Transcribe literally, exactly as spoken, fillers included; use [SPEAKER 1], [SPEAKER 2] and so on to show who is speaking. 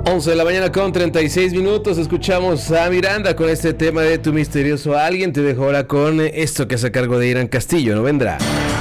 [SPEAKER 1] once de la mañana con treinta y seis minutos. Escuchamos a Miranda con este tema de Tu misterioso alguien. Te dejo ahora con esto que es a cargo de Irán Castillo. No vendrá.